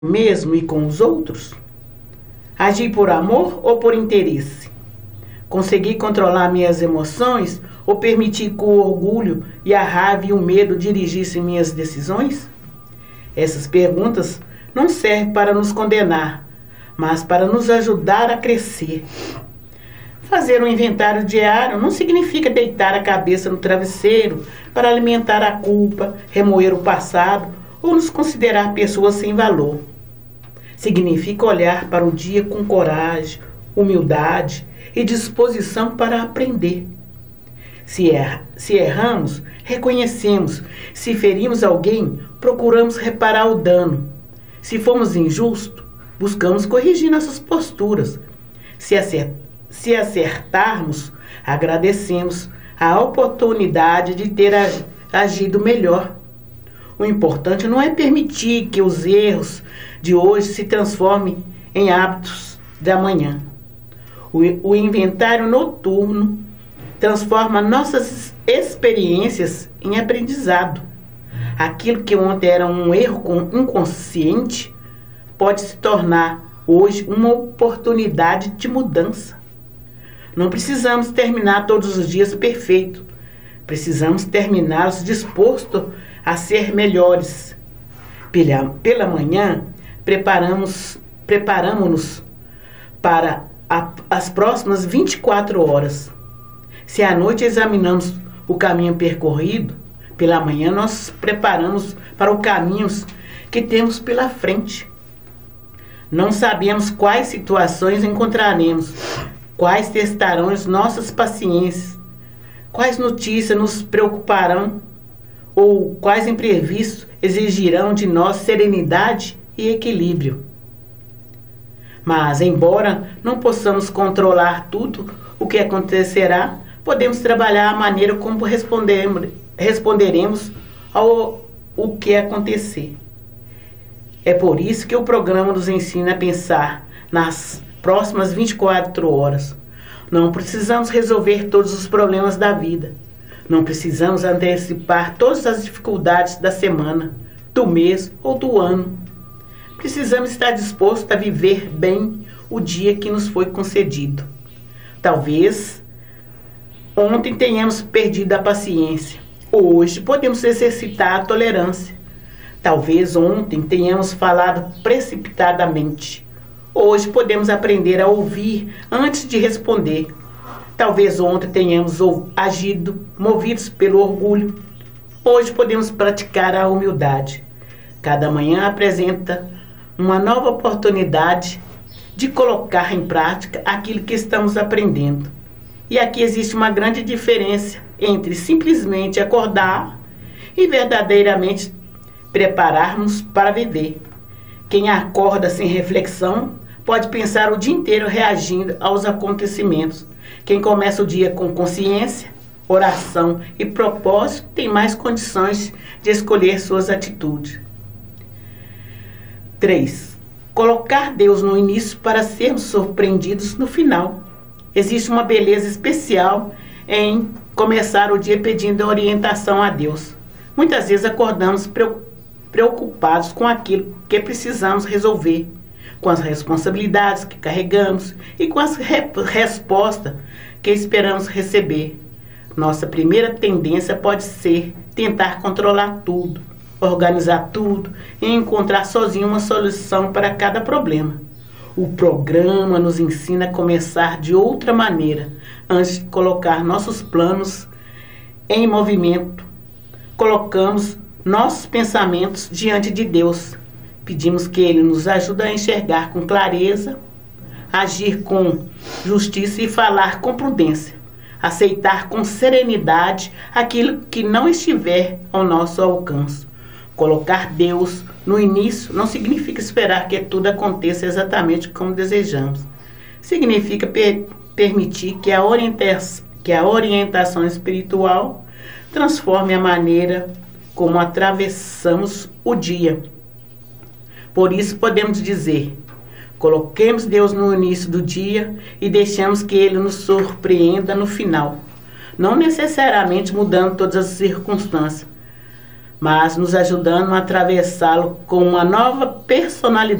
mesmo e com os outros? Agir por amor ou por interesse? Conseguir controlar minhas emoções ou permitir que o orgulho e a raiva e o medo dirigissem minhas decisões? Essas perguntas não servem para nos condenar, mas para nos ajudar a crescer. Fazer um inventário diário não significa deitar a cabeça no travesseiro para alimentar a culpa, remoer o passado ou nos considerar pessoas sem valor. Significa olhar para o dia com coragem, humildade e disposição para aprender. Se erramos, reconhecemos. Se ferimos alguém, procuramos reparar o dano. Se fomos injustos, buscamos corrigir nossas posturas. Se acertarmos, agradecemos a oportunidade de ter agido melhor. O importante não é permitir que os erros de hoje se transformem em hábitos de amanhã. O inventário noturno transforma nossas experiências em aprendizado. Aquilo que ontem era um erro inconsciente pode se tornar hoje uma oportunidade de mudança. Não precisamos terminar todos os dias perfeitos. Precisamos terminá-los dispostos a ser melhores. Pela manhã, preparamos-nos para as próximas 24 horas. Se à noite examinamos o caminho percorrido, pela manhã nós preparamos para os caminhos que temos pela frente. Não sabemos quais situações encontraremos, quais testarão nossas paciências, quais notícias nos preocuparão ou quais imprevistos exigirão de nós serenidade e equilíbrio. Mas, embora não possamos controlar tudo o que acontecerá, podemos trabalhar a maneira como responderemos ao que acontecer. É por isso que o programa nos ensina a pensar nas próximas 24 horas. Não precisamos resolver todos os problemas da vida. Não precisamos antecipar todas as dificuldades da semana, do mês ou do ano. Precisamos estar dispostos a viver bem o dia que nos foi concedido. Talvez ontem tenhamos perdido a paciência. Hoje podemos exercitar a tolerância. Talvez ontem tenhamos falado precipitadamente. Hoje podemos aprender a ouvir antes de responder. Talvez ontem tenhamos agido movidos pelo orgulho. Hoje podemos praticar a humildade. Cada manhã apresenta uma nova oportunidade de colocar em prática aquilo que estamos aprendendo. E aqui existe uma grande diferença entre simplesmente acordar e verdadeiramente prepararmos para viver. Quem acorda sem reflexão pode pensar o dia inteiro reagindo aos acontecimentos. Quem começa o dia com consciência, oração e propósito tem mais condições de escolher suas atitudes. 3. Colocar Deus no início para sermos surpreendidos no final. Existe uma beleza especial em começar o dia pedindo orientação a Deus. Muitas vezes acordamos preocupados com aquilo que precisamos resolver, com as responsabilidades que carregamos e com as respostas que esperamos receber. Nossa primeira tendência pode ser tentar controlar tudo, organizar tudo e encontrar sozinho uma solução para cada problema. O programa nos ensina a começar de outra maneira, antes de colocar nossos planos em movimento. Colocamos nossos pensamentos diante de Deus. Pedimos que Ele nos ajude a enxergar com clareza, agir com justiça e falar com prudência. Aceitar com serenidade aquilo que não estiver ao nosso alcance. Colocar Deus no início não significa esperar que tudo aconteça exatamente como desejamos. Significa permitir que a orientação espiritual transforme a maneira como atravessamos o dia. Por isso podemos dizer: coloquemos Deus no início do dia e deixamos que Ele nos surpreenda no final. Não necessariamente mudando todas as circunstâncias, mas nos ajudando a atravessá-lo com uma nova personalidade.